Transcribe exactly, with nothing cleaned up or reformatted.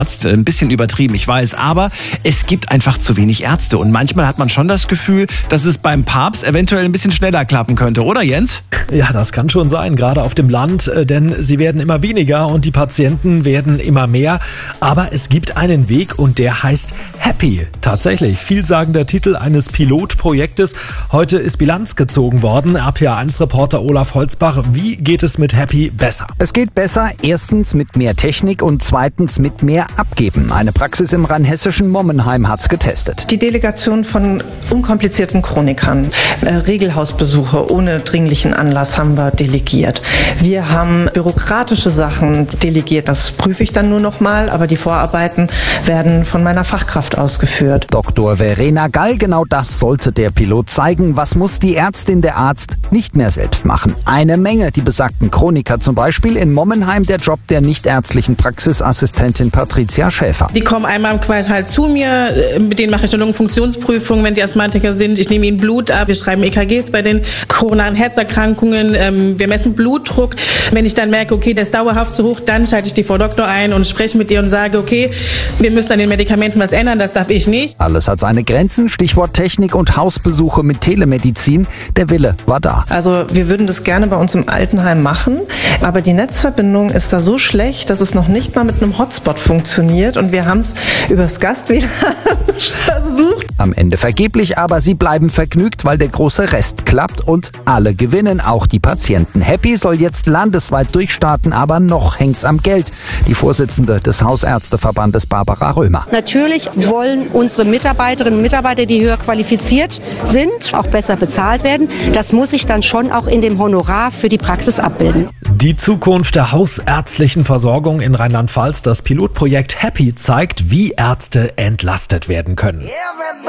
Ein bisschen übertrieben, ich weiß, aber es gibt einfach zu wenig Ärzte und manchmal hat man schon das Gefühl, dass es beim Papst eventuell ein bisschen schneller klappen könnte, oder Jens? Ja, das kann schon sein, gerade auf dem Land, denn sie werden immer weniger und die Patienten werden immer mehr. Aber es gibt einen Weg und der heißt Happy. Tatsächlich, vielsagender Titel eines Pilotprojektes. Heute ist Bilanz gezogen worden. R P A eins Reporter Olaf Holzbach, wie geht es mit Happy besser? Es geht besser, erstens mit mehr Technik und zweitens mit mehr Abgeben. Eine Praxis im rheinhessischen Mommenheim hat's getestet. Die Delegation von unkomplizierten Chronikern, äh, Regelhausbesuche ohne dringlichen Anlass haben wir delegiert. Wir haben bürokratische Sachen delegiert, das prüfe ich dann nur noch mal, aber die Vorarbeiten werden von meiner Fachkraft ausgeführt. Doktor Verena Gall, genau das sollte der Pilot zeigen. Was muss die Ärztin, der Arzt nicht mehr selbst machen? Eine Menge, die besagten Chroniker zum Beispiel. In Mommenheim der Job der nichtärztlichen Praxisassistentin Patricia Schäfer. Die kommen einmal im Quartal zu mir, mit denen mache ich eine Lungenfunktionsprüfung, wenn die Asthmatiker sind. Ich nehme ihnen Blut ab, wir schreiben E K Gs bei den koronaren Herzerkrankungen, wir messen Blutdruck. Wenn ich dann merke, okay, der ist dauerhaft zu hoch, dann schalte ich die Frau Doktor ein und spreche mit ihr und sage, okay, wir müssen an den Medikamenten was ändern, das darf ich nicht. Alles hat seine Grenzen, Stichwort Technik und Hausbesuche mit Telemedizin. Der Wille war da. Also wir würden das gerne bei uns im Altenheim machen, aber die Netzverbindung ist da so schlecht, dass es noch nicht mal mit einem Hotspot funktioniert. Und wir haben es übers Gastwähler versucht. Am Ende vergeblich, aber sie bleiben vergnügt, weil der große Rest klappt und alle gewinnen, auch die Patienten. Happy soll jetzt landesweit durchstarten, aber noch hängt's am Geld. Die Vorsitzende des Hausärzteverbandes Barbara Römer. Natürlich wollen unsere Mitarbeiterinnen und Mitarbeiter, die höher qualifiziert sind, auch besser bezahlt werden. Das muss sich dann schon auch in dem Honorar für die Praxis abbilden. Die Zukunft der hausärztlichen Versorgung in Rheinland-Pfalz, das Pilotprojekt Happy zeigt, wie Ärzte entlastet werden können.